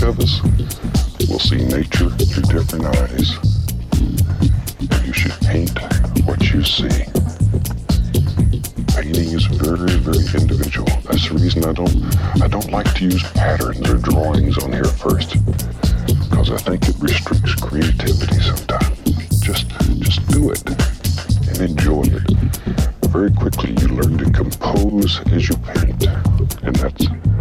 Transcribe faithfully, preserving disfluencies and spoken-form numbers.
each of us will see nature through different eyes. You should paint what you see. Painting is very, very individual. That's the reason I don't I don't like to use patterns or drawings on here first, because I think it restricts creativity sometimes. Just just do it and enjoy it. Very quickly you learn to compose as you paint, and that's